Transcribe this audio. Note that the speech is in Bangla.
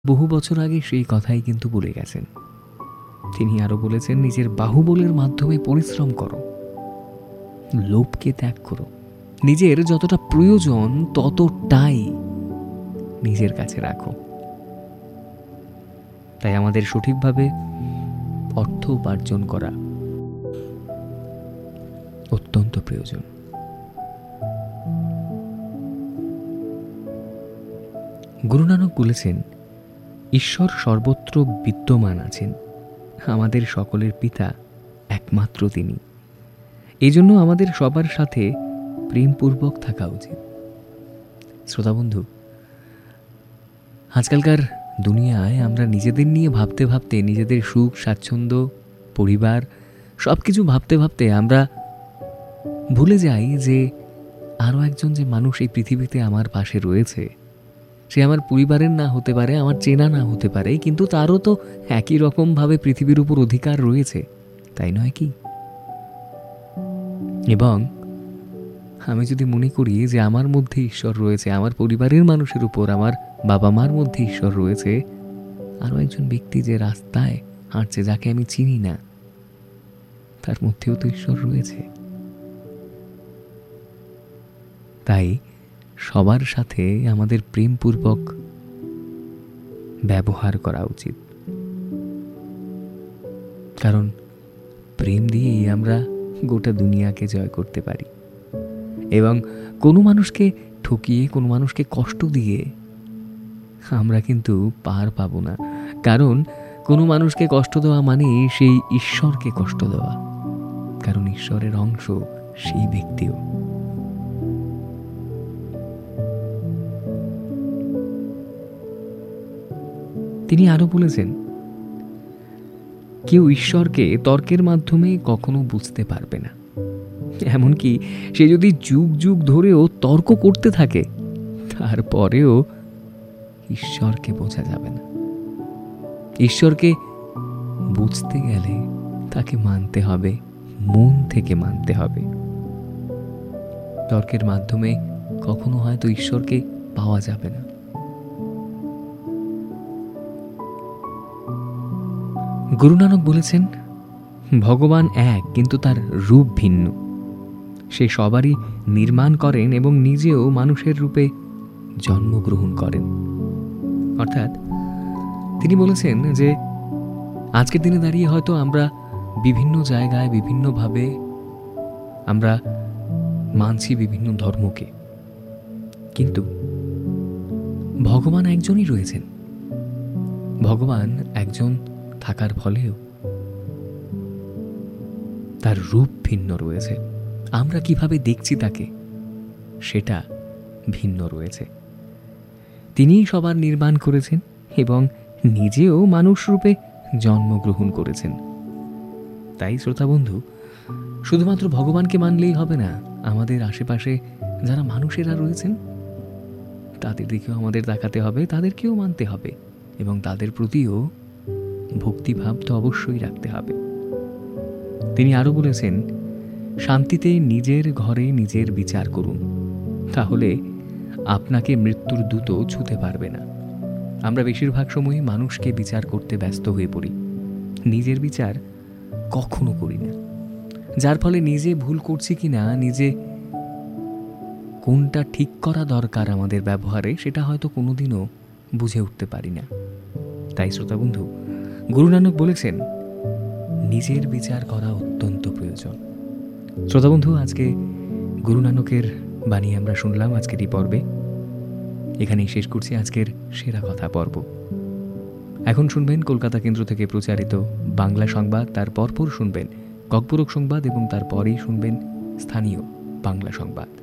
বহু বছর আগে সেই কথাই কিন্তু বলে গেছেন। তিনি আরো বলেছেন, নিজের বাহুবলের মাধ্যমে পরিশ্রম করো, লোভকে ত্যাগ করো, নিজের যতটা প্রয়োজন ততটাই নিজের কাছে রাখো। তাই আমাদের সঠিকভাবে অর্থ উপার্জন করা অত্যন্ত প্রয়োজন। গুরু নানক বলেছেন, ঈশ্বর সর্বত্র বিদ্যমান আছেন, আমাদের সকলের পিতা একমাত্র তিনি। এই জন্য আমাদের সবার সাথে প্রেমপূর্বক থাকা উচিত। শ্রোতা বন্ধু, আজকালকার দুনিয়ায় আমরা নিজেদের নিয়ে ভাবতে ভাবতে, নিজেদের সুখ স্বাচ্ছন্দ্য, পরিবার সব কিছু ভাবতে ভাবতে আমরা ভুলে যাই যে আরও একজন যে মানুষ এই পৃথিবীতে আমার পাশে রয়েছে, সে আমার পরিবারের না হতে পারে, আমার চেনা না হতে পারে, কিন্তু তারও তো একই রকমভাবে পৃথিবীর উপর অধিকার রয়েছে, তাই নয় কি? এবং আমি যদি মনে করি যে আমার মধ্যে ঈশ্বর রয়েছে, আমার পরিবারের মানুষের উপর, আমার বাবা মার মধ্যে ঈশ্বর রয়েছে, আরও একজন ব্যক্তি যে রাস্তায় হাঁটছে, যাকে আমি চিনি না, তার মধ্যেও তো ঈশ্বর রয়েছে। তাই সবার সাথে আমাদের প্রেমপূর্বক ব্যবহার করা উচিত, কারণ প্রেম দিয়েই আমরা গোটা দুনিয়াকে জয় করতে পারি। এবং কোনো মানুষকে ঠকিয়ে, কোনো মানুষকে কষ্ট দিয়ে আমরা কিন্তু পার পাবো না, কারণ কোনো মানুষকে কষ্ট দেওয়া মানে সেই ঈশ্বরকে কষ্ট দেওয়া, কারণ ঈশ্বরের অংশ সেই ব্যক্তিও। তিনি আরো বলেছেন, কেউ ঈশ্বরকে তর্কের মাধ্যমে কখনো বুঝতে পারবে না, এমনকি সে যদি যুগ যুগ ধরেও তর্ক করতে থাকে, তারপরেও ঈশ্বরকে বোঝা যাবে না। ঈশ্বরকে বুঝতে গেলে তাকে মানতে হবে, মন থেকে মানতে হবে। তর্কের মাধ্যমে কখনো হয়তো ঈশ্বরকে পাওয়া যাবে না। গুরু নানক বলেছেন, ভগবান এক, কিন্তু তার রূপ ভিন্ন। সে সবারই নির্মাণ করেন এবং নিজেও মানুষের রূপে জন্মগ্রহণ করেন। অর্থাৎ তিনি বলেছেন যে আজকের দিনে দাঁড়িয়ে হয়তো আমরা বিভিন্ন জায়গায় বিভিন্নভাবে আমরা মানছি বিভিন্ন ধর্মকে, কিন্তু ভগবান একজনই রয়েছেন। ভগবান একজন থাকার ফলেও তার রূপ ভিন্ন রয়েছে। আমরা কিভাবে দেখছি তাকে, সেটা ভিন্ন রয়েছে। তিনিই সবার নির্মাণ করেছেন এবং নিজেও মানুষ রূপে জন্মগ্রহণ করেছেন। তাই শ্রোতা বন্ধু, শুধুমাত্র ভগবানকে মানলেই হবে না, আমাদের আশেপাশে যারা মানুষেরা রয়েছেন তাদের দিকেও আমাদের তাকাতে হবে, তাদেরকেও মানতে হবে এবং তাদের প্রতিও ভক্তিভাব তো অবশ্যই রাখতে হবে। তিনি আরো বলেছেন, শান্তিতে নিজের ঘরে নিজের বিচার করুন, তাহলে আপনাকে মৃত্যুর দূতও ছুঁতে পারবে না। আমরা বেশিরভাগ সময়ই মানুষকে বিচার করতে ব্যস্ত হয়ে পড়ি, নিজের বিচার কখনো করি না, যার ফলে নিজে ভুল করছি কিনা, নিজে কোনটা ঠিক করা দরকার আমাদের ব্যবহারে, সেটা হয়তো কোনোদিনও বুঝে উঠতে পারি না। তাই শ্রোতা বন্ধু, গুরু নানক বলেছেন, নিজের বিচার করা অত্যন্ত প্রয়োজন। শ্রোতা বন্ধু, আজকে গুরু নানকের বাণী আমরা শুনলাম আজকের এই পর্বে। এখানেই শেষ করছি আজকের সেরা কথা পর্ব। এখন শুনবেন কলকাতা কেন্দ্র থেকে প্রচারিত বাংলা সংবাদ, তার পরপর শুনবেন ককবরক সংবাদ এবং তারপরেই শুনবেন স্থানীয় বাংলা সংবাদ।